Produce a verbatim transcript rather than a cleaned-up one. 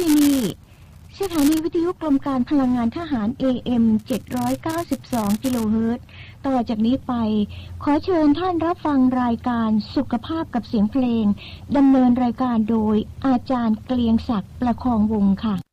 ที่นี่สถานีวิทยุกรมการพลังงานทหาร เอ เอ็ม เจ็ดร้อยเก้าสิบสอง กิโลเฮิรตซ์ต่อจากนี้ไปขอเชิญท่านรับฟังรายการสุขภาพกับเสียงเพลงดำเนินรายการโดยอาจารย์เกลียงศักดิ์ประคองวงศ์ค่ะ